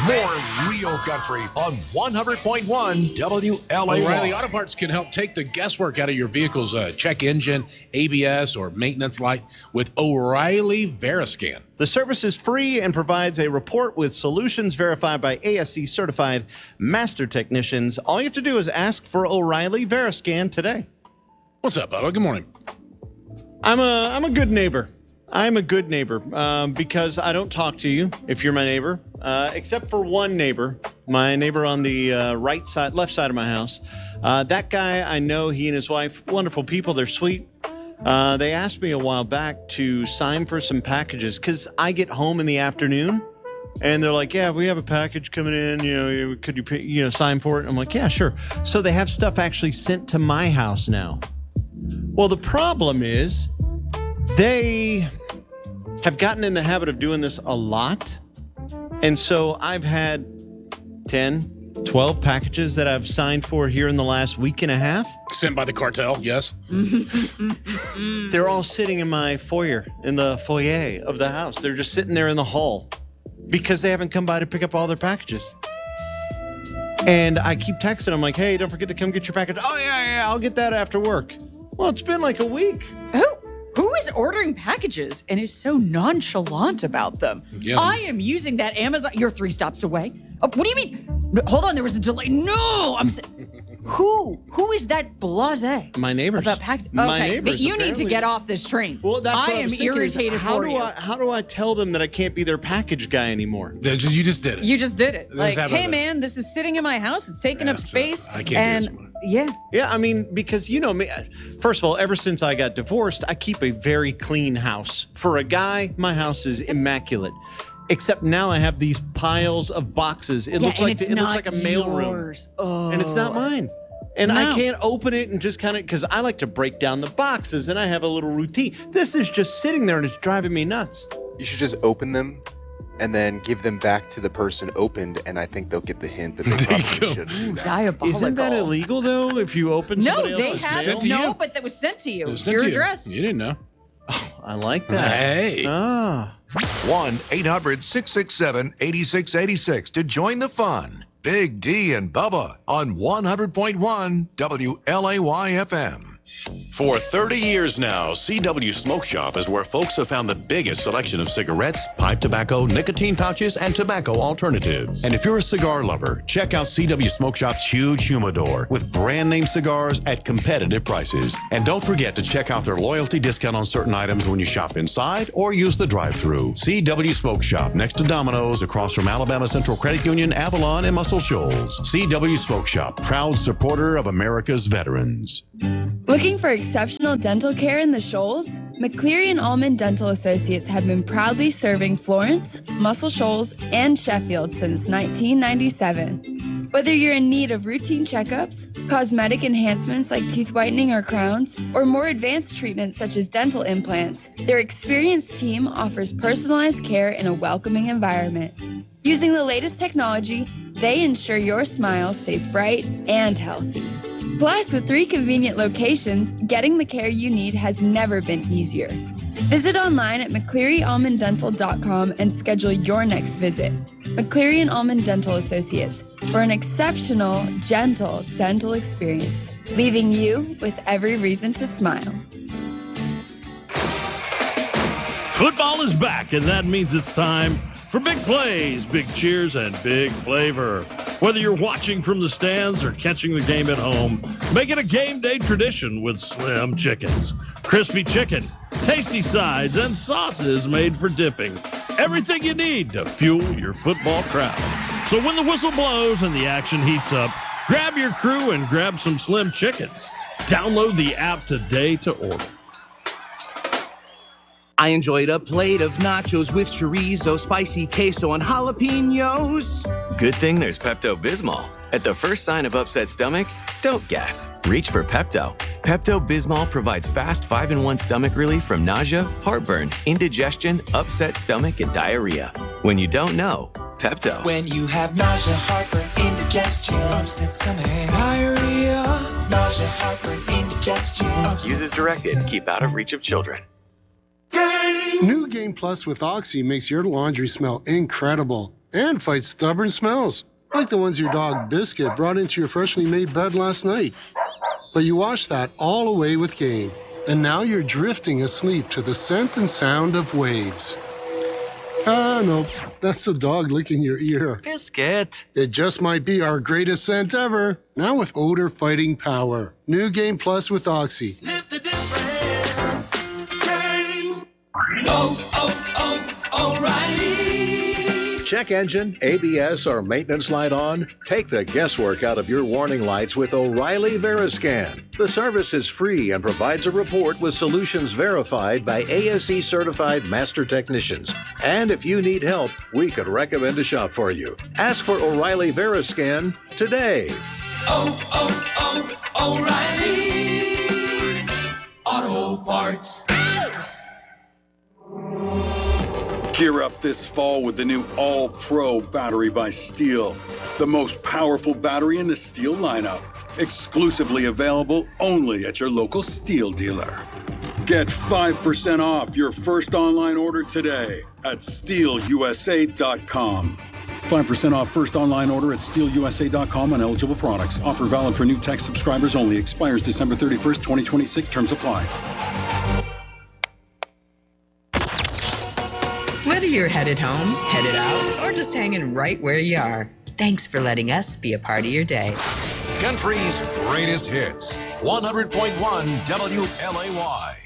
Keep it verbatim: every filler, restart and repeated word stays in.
More real country on one hundred point one W L A Y. O'Reilly Auto Parts can help take the guesswork out of your vehicle's uh, check engine, A B S, or maintenance light with O'Reilly Veriscan. The service is free and provides a report with solutions verified by A S C certified master technicians. All you have to do is ask for O'Reilly Veriscan today. What's up, Bubba? Good morning. I'm a I'm a good neighbor. I'm a good neighbor um, because I don't talk to you if you're my neighbor, uh, except for one neighbor, my neighbor on the uh, right side, left side of my house. Uh, that guy, I know he and his wife, wonderful people. They're sweet. Uh, they asked me a while back to sign for some packages because I get home in the afternoon and they're like, yeah, we have a package coming in. You know, could you, pay, you know, sign for it? And I'm like, yeah, sure. So they have stuff actually sent to my house now. Well, the problem is they have gotten in the habit of doing this a lot. And so I've had ten, twelve packages that I've signed for here in the last week and a half. Sent by the cartel, yes. They're all sitting in my foyer, in the foyer of the house. They're just sitting there in the hall because they haven't come by to pick up all their packages. And I keep texting them like, hey, don't forget to come get your package. Oh, yeah, yeah, I'll get that after work. Well, it's been like a week. Who? Who is ordering packages and is so nonchalant about them? Yeah. I am using that Amazon. You're three stops away. Oh, what do you mean? No, hold on, there was a delay. No, I'm. Who? Who is that blasé? My neighbors. About package. Okay, My neighbors. but you need to apparently. get off this train. Well, that's what I I am was thinking is, irritated how for do you. I, how do I tell them that I can't be their package guy anymore? Yeah, just- You just did it. You just did it. This Like, happened hey to- man, this is sitting in my house. It's taking Yeah, up so space. I can't do and this anymore. yeah. Yeah, I mean, because you know me. First of all, ever since I got divorced, I keep a very clean house. For a guy, my house is immaculate. Except now I have these piles of boxes. It Yeah, looks and like it's it looks not like a mailroom, yours. Oh. and it's not mine. And I No. can't open it and just kind of because I like to break down the boxes and I have a little routine. This is just sitting there and it's driving me nuts. You should just open them and then give them back to the person opened, and I think they'll get the hint that they There you probably go. shouldn't do that. Diabolical. Isn't that illegal though? If you open No, somebody they else's have mail? to no, you. but that was sent to you. It was It's sent your to you. address. You didn't know. I like that. Hey. Ah. one eight hundred six six seven eight six eight six to join the fun. Big D and Bubba on one hundred point one W L A Y F M. For thirty years now, C W Smoke Shop is where folks have found the biggest selection of cigarettes, pipe tobacco, nicotine pouches, and tobacco alternatives. And if you're a cigar lover, check out C W Smoke Shop's huge humidor with brand name cigars at competitive prices. And don't forget to check out their loyalty discount on certain items when you shop inside or use the drive-thru. C W Smoke Shop next to Domino's across from Alabama Central Credit Union, Avalon, and Muscle Shoals. C W Smoke Shop, proud supporter of America's veterans. Looking for exceptional dental care in the Shoals? McCleary and Allman Dental Associates have been proudly serving Florence, Muscle Shoals, and Sheffield since nineteen ninety-seven. Whether you're in need of routine checkups, cosmetic enhancements like teeth whitening or crowns, or more advanced treatments such as dental implants, their experienced team offers personalized care in a welcoming environment. Using the latest technology, they ensure your smile stays bright and healthy. Plus, with three convenient locations, getting the care you need has never been easier. Visit online at McCleary Allman Dental dot com and schedule your next visit. McCleary and Allman Dental Associates, for an exceptional, gentle dental experience, leaving you with every reason to smile. Football is back, and that means it's time for big plays, big cheers, and big flavor. Whether you're watching from the stands or catching the game at home, make it a game day tradition with Slim Chickens. Crispy chicken, tasty sides, and sauces made for dipping. Everything you need to fuel your football crowd. So when the whistle blows and the action heats up, grab your crew and grab some Slim Chickens. Download the app today to order. I enjoyed a plate of nachos with chorizo, spicy queso, and jalapenos. Good thing there's Pepto-Bismol. At the first sign of upset stomach, don't guess. Reach for Pepto. Pepto-Bismol provides fast five in one stomach relief from nausea, heartburn, indigestion, upset stomach, and diarrhea. When you don't know, Pepto. When you have nausea, heartburn, indigestion, upset stomach, diarrhea, nausea, heartburn, indigestion. Use as directed to keep out of reach of children. New Game Plus with Oxy makes your laundry smell incredible. and fight stubborn smells, like the ones your dog Biscuit brought into your freshly made bed last night. But you washed that all away with Gain, and now you're drifting asleep to the scent and sound of waves. Ah, no, that's the dog licking your ear. Biscuit. It just might be our greatest scent ever, now with odor-fighting power. New Gain Plus with Oxy. Sniff the difference. Gain. Oh, oh, oh, O'Reilly. Check engine, A B S, or maintenance light on? Take the guesswork out of your warning lights with O'Reilly Veriscan. The service is free and provides a report with solutions verified by A S E certified master technicians. And if you need help, we could recommend a shop for you. Ask for O'Reilly Veriscan today. Oh, oh, oh, O'Reilly Auto Parts. Gear up this fall with the new All-Pro battery by Steel, the most powerful battery in the Steel lineup. Exclusively available only at your local Steel dealer. Get five percent off your first online order today at steel u s a dot com. five percent off first online order at steel u s a dot com on eligible products. Offer valid for new tech subscribers only. Expires December thirty-first, twenty twenty-six. Terms apply. Whether you're headed home, headed out, or just hanging right where you are, thanks for letting us be a part of your day. Country's greatest hits. one hundred point one W L A Y.